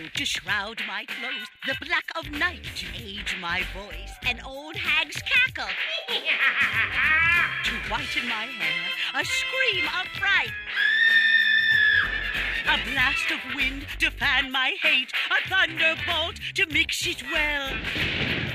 to shroud my clothes, the black of night to age my voice, an old hag's cackle to whiten my hair, a scream of fright, a blast of wind to fan my hate, a thunderbolt to mix it well.